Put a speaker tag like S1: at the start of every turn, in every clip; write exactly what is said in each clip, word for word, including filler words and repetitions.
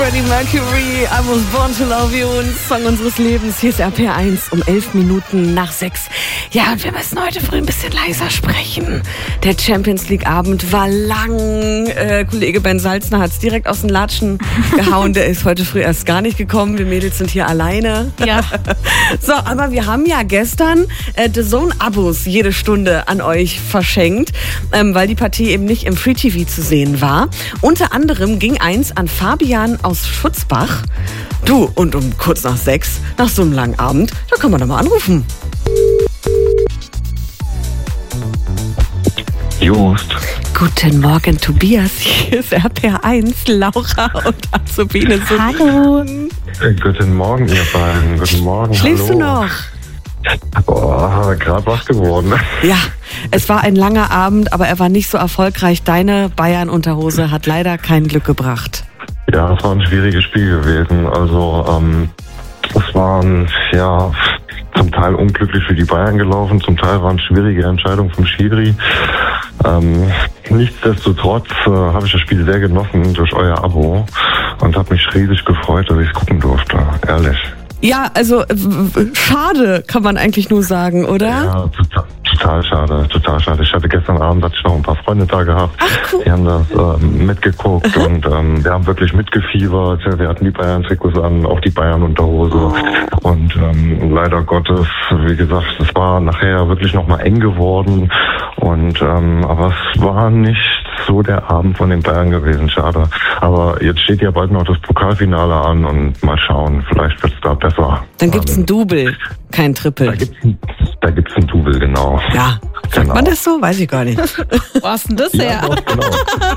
S1: Freddie Mercury, I Was Born to Love You, ein Song unseres Lebens. Hier ist R P R eins um elf Minuten nach sechs. Ja, und wir müssen heute früh ein bisschen leiser sprechen. Der Champions League Abend war lang. Äh, Kollege Ben Salzner hat es direkt aus den Latschen gehauen. Der ist heute früh erst gar nicht gekommen. Wir Mädels sind hier alleine.
S2: Ja.
S1: So, aber wir haben ja gestern äh, D A Z N-Abos jede Stunde an euch verschenkt, ähm, weil die Partie eben nicht im Free T V zu sehen war. Unter anderem ging eins an Fabian aus Schutzbach. Du, und um kurz nach sechs, nach so einem langen Abend, da kann man doch mal anrufen.
S3: Just.
S1: Guten Morgen, Tobias. Hier ist R P R eins, Laura und Azubine.
S2: Hallo.
S3: Äh, guten Morgen, ihr beiden. Guten Morgen.
S1: Schläfst
S3: Hallo.
S1: du noch?
S3: Boah, gerade wach geworden.
S1: Ja, es war ein langer Abend, aber er war nicht so erfolgreich. Deine Bayern-Unterhose hat leider kein Glück gebracht.
S3: Ja, es war ein schwieriges Spiel gewesen. Also, ähm, es waren, ja, zum Teil unglücklich für die Bayern gelaufen, zum Teil waren schwierige Entscheidungen vom Schiri. Ähm, nichtsdestotrotz äh, habe ich das Spiel sehr genossen durch euer Abo und habe mich riesig gefreut, dass ich es gucken durfte, ehrlich.
S1: Ja, also w- schade, kann man eigentlich nur sagen, oder?
S3: Ja, total, total schade, total schade. Ich hatte gestern Abend, hatte ich noch ein paar Freunde da gehabt.
S1: Ach, cool.
S3: Die haben das ähm, mitgeguckt und ähm, wir haben wirklich mitgefiebert. Wir hatten die Bayern-Trikots an, auch die Bayern-Unterhose.
S1: Oh.
S3: Und ähm, leider Gottes, wie gesagt, es war nachher wirklich nochmal eng geworden. Und ähm, aber es war nicht so der Abend von den Bayern gewesen, schade. Aber jetzt steht ja bald noch das Pokalfinale an und mal schauen, vielleicht wird es da besser.
S1: Dann gibt's ein Double, kein
S3: Da
S1: Triple.
S3: gibt's ein, da gibt's ein Double, genau.
S1: Ja, sagt
S3: Genau.
S1: man das so? Weiß ich gar nicht.
S2: Wo hast denn das
S3: Ja,
S2: her?
S3: doch, genau.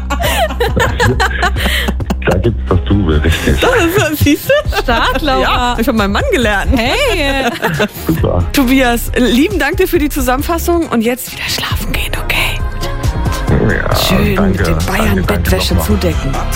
S3: Da gibt's das Double, richtig.
S1: Das, siehst du?
S2: Stark, Laura.
S1: Ja, ich habe meinen Mann gelernt.
S2: Hey.
S3: Super.
S1: Tobias, lieben Dank dir für die Zusammenfassung und jetzt wieder schlafen gehen, okay?
S3: Ja,
S1: Schön
S3: danke,
S1: mit den
S3: danke, danke
S1: Bayern-Bettwäsche
S3: nochmal.
S1: zudecken.